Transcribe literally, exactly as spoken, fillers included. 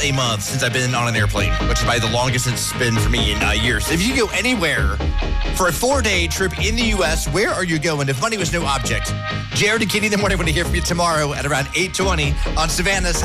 a month since I've been on an airplane, which is probably the longest it's been for me in uh, years. If you go anywhere for a four-day trip in the U S, where are you going if money was no object? Jared and Katie in the morning. I want to hear from you tomorrow at around eight twenty on Savannah's